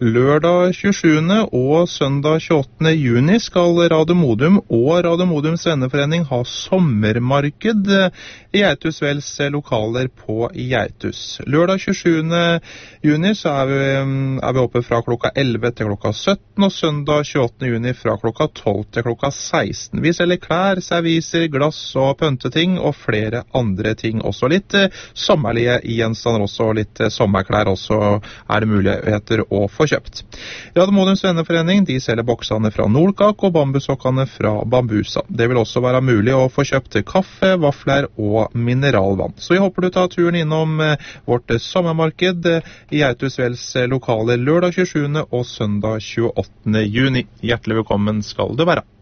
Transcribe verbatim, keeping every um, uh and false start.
Lørdag tjuesjuende og søndag tjueåttende juni skal Radio Modum og Radio Modums venneforening ha sommermarked i Geitus Vels lokaler på Geitus. Lørdag tjuesjuende juni så er vi, er vi oppe fra klokka elleve til klokka sytten, og søndag tjueåttende juni fra klokka tolv til klokka seksten. Vi selger klær, serviser, glass og pønteting og flere andre ting. Også litt sommerlige gjenstander, også litt sommerklær, også er det muligheter å få kjøpt. Radio Modums venneforening, de selger boksene fra Nordkak og bambusokkene fra Bambusa. Det vil også være mulig å få kjøpt kaffe, vafler og mineralvann. Så jeg håper du tar turen innom vårt sommermarked i Geitus Vels lokaler lørdag tjuesjuende og søndag tjueåttende juni. Hjertelig velkommen skal du være.